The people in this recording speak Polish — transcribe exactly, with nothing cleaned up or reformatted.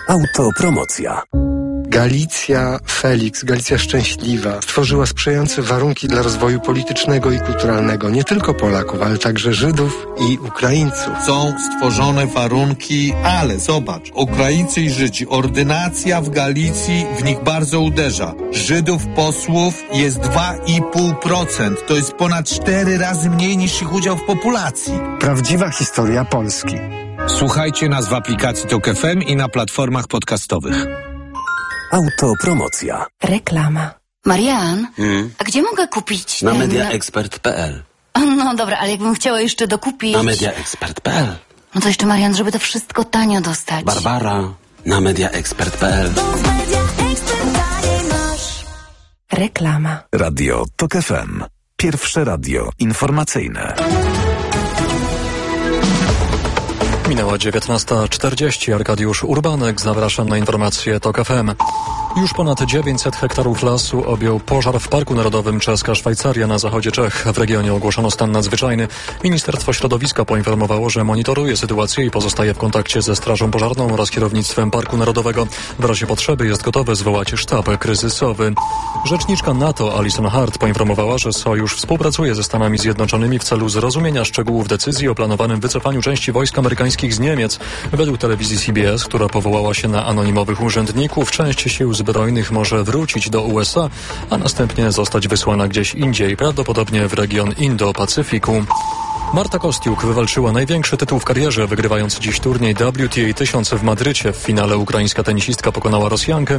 Autopromocja. Galicja Felix, Galicja Szczęśliwa, stworzyła sprzyjające warunki dla rozwoju politycznego i kulturalnego nie tylko Polaków, ale także Żydów i Ukraińców. Są stworzone warunki, ale zobacz, Ukraińcy i Żydzi, ordynacja w Galicji w nich bardzo uderza. Żydów posłów jest dwa i pół procent, to jest ponad cztery razy mniej niż ich udział w populacji. Prawdziwa historia Polski. Słuchajcie nas w aplikacji Tok F M i na platformach podcastowych. Autopromocja. Reklama. Marian, hmm? a gdzie mogę kupić? Na ten... mediaexpert kropka p l. No dobra, ale jakbym chciała jeszcze dokupić... Na mediaexpert kropka p l. No to jeszcze, Marian, żeby to wszystko tanio dostać. Barbara, na mediaexpert kropka p l. Reklama. Radio Tok F M. Pierwsze radio informacyjne. Minęła dziewiętnasta czterdzieści. Arkadiusz Urbanek, zapraszam na informacje Tok F M. Już ponad dziewięćset hektarów lasu objął pożar w Parku Narodowym Czeska Szwajcaria na zachodzie Czech. W regionie ogłoszono stan nadzwyczajny. Ministerstwo Środowiska poinformowało, że monitoruje sytuację i pozostaje w kontakcie ze Strażą Pożarną oraz kierownictwem Parku Narodowego. W razie potrzeby jest gotowe zwołać sztab kryzysowy. Rzeczniczka NATO Alison Hart poinformowała, że Sojusz współpracuje ze Stanami Zjednoczonymi w celu zrozumienia szczegółów decyzji o planowanym wycofaniu części wojsk amerykańskich z Niemiec. Według telewizji C B S, która powołała się na anonimowych urzędników, część sił zbrojnych może wrócić do U S A, a następnie zostać wysłana gdzieś indziej, prawdopodobnie w region Indo-Pacyfiku. Marta Kostiuk wywalczyła największy tytuł w karierze, wygrywając dziś turniej W T A tysiąc w Madrycie. W finale ukraińska tenisistka pokonała Rosjankę